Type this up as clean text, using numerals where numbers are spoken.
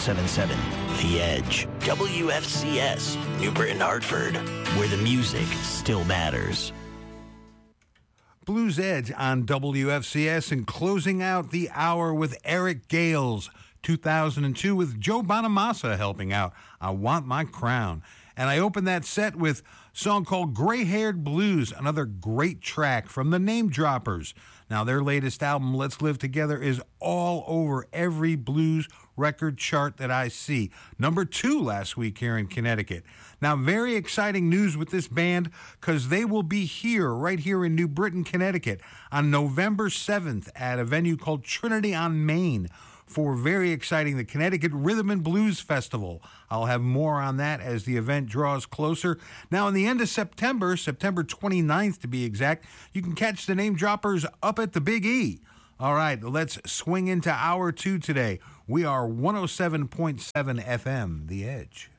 1077 The Edge. WFCS, New Britain, Hartford, where the music still matters. Blues Edge on WFCS, and closing out the hour with Eric Gales, 2002, with Joe Bonamassa helping out. I Want My Crown. And I opened that set with a song called Gray-Haired Blues, another great track from the Name Droppers. Now, their latest album, Let's Live Together, is all over every blues record chart that I see. Number 2 last week here in Connecticut. Now, very exciting news with this band, because they will be here, right here in New Britain, Connecticut, on November 7th at a venue called Trinity on Main, for very exciting, the Connecticut Rhythm and Blues Festival. I'll have more on that as the event draws closer. Now, in the end of September, September 29th to be exact, you can catch the Name Droppers up at the Big E. All right, let's swing into hour 2 today. We are 107.7 FM, The Edge.